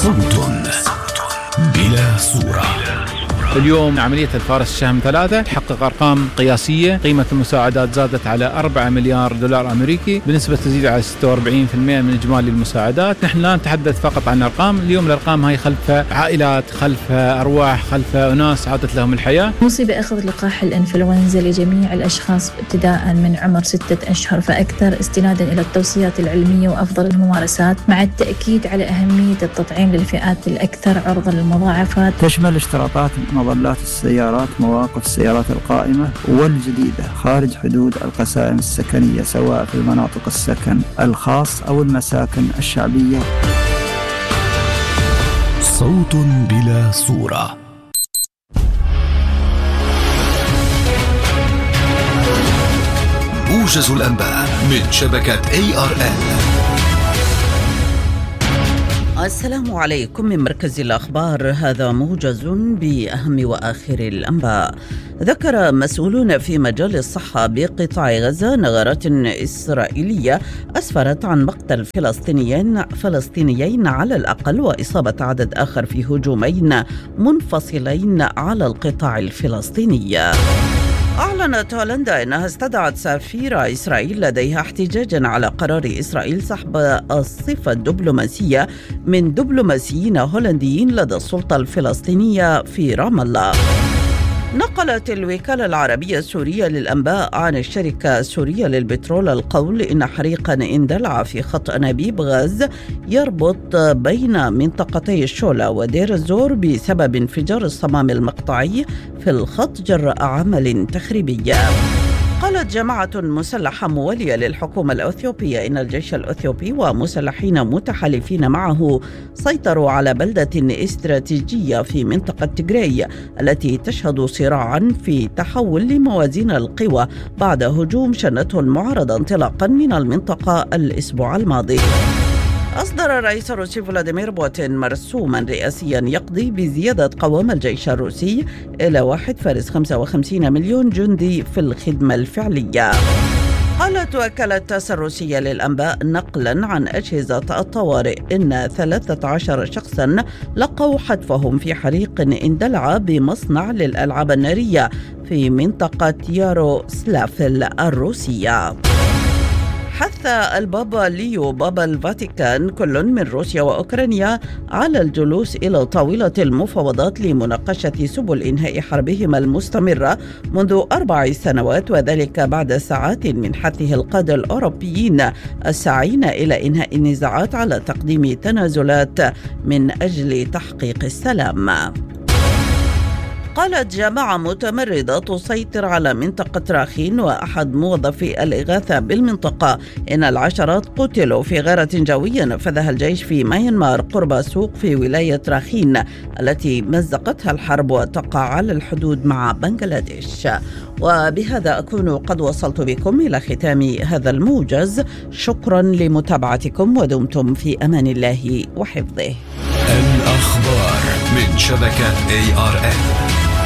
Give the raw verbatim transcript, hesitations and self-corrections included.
صوت بلا صورة. اليوم عملية الفارس الشهم ثلاثة تحقق أرقام قياسية. قيمة المساعدات زادت على أربعة مليار دولار أمريكي بنسبة تزيد على ستة وأربعين بالمئة من إجمالي المساعدات. نحن لا نتحدث فقط عن أرقام، اليوم الأرقام هاي خلفها عائلات، خلفها أرواح، خلفها أناس عادت لهم الحياة. نوصي بأخذ لقاح الإنفلونزا لجميع الأشخاص ابتداء من عمر ستة أشهر فأكثر، استنادا إلى التوصيات العلمية وأفضل الممارسات، مع التأكيد على أهمية التطعيم للفئات الأكثر عرضة للمضاعفات. تشمل اشتراطات مظلات السيارات مواقف السيارات القائمة والجديدة خارج حدود القسائم السكنية، سواء في المناطق السكن الخاص أو المساكن الشعبية. صوت بلا صورة. موجز الأنباء من شبكة إيه آر إل. السلام عليكم من مركز الأخبار، هذا موجز بأهم وآخر الأنباء. ذكر مسؤولون في مجال الصحة بقطاع غزة نغارات إسرائيلية أسفرت عن مقتل فلسطينيين فلسطينيين على الأقل وإصابة عدد آخر في هجومين منفصلين على القطاع الفلسطيني. أعلنت هولندا أنها استدعت سفير إسرائيل لديها احتجاجا على قرار إسرائيل سحب الصفة الدبلوماسية من دبلوماسيين هولنديين لدى السلطة الفلسطينية في رام الله. نقلت الوكالة العربية السورية للأنباء عن الشركة السورية للبترول القول إن حريقا اندلع في خط أنابيب غاز يربط بين منطقتي الشولة ودير الزور بسبب انفجار الصمام المقطعي في الخط جراء عمل تخريبي. قالت جماعة مسلحة موالية للحكومة الأثيوبية إن الجيش الأثيوبي ومسلحين متحالفين معه سيطروا على بلدة استراتيجية في منطقة تيغراي التي تشهد صراعا في تحول لموازين القوى بعد هجوم شنته المعارضة انطلاقا من المنطقة الأسبوع الماضي. أصدر الرئيس الروسي فلاديمير بوتين مرسوما رئاسيا يقضي بزيادة قوام الجيش الروسي إلى واحد فاصلة خمسة وخمسين مليون جندي في الخدمة الفعلية. قالت وكالة تاس الروسية للأنباء نقلا عن أجهزة الطوارئ إن ثلاثة عشر شخصا لقوا حتفهم في حريق اندلع بمصنع للألعاب النارية في منطقة ياروسلافل الروسية. حث البابا ليو بابا الفاتيكان كل من روسيا وأوكرانيا على الجلوس إلى طاولة المفاوضات لمناقشة سبل إنهاء حربهما المستمرة منذ أربع سنوات، وذلك بعد ساعات من حثه القادة الأوروبيين الساعين إلى إنهاء النزاعات على تقديم تنازلات من أجل تحقيق السلام. قالت جماعة متمردة تسيطر على منطقة راخين وأحد موظفي الإغاثة بالمنطقة إن العشرات قتلوا في غارة جوية نفذها الجيش في ماينمار قرب سوق في ولاية راخين التي مزقتها الحرب وتقع على الحدود مع بنغلاديش. وبهذا أكون قد وصلت بكم إلى ختام هذا الموجز. شكرا لمتابعتكم ودمتم في أمان الله وحفظه. الأخبار من شبكة إيه آر إل.